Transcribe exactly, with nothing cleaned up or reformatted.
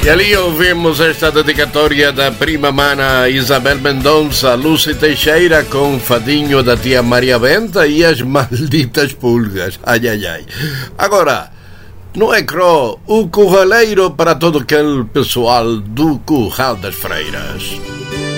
E ali ouvimos esta dedicatória da prima mana Isabel Mendonça, Lucy Teixeira com Fadinho da tia Maria Benta e as malditas pulgas. Ai, ai, ai. Agora, não é cro, o curraleiro para todo aquele pessoal do Curral das Freiras.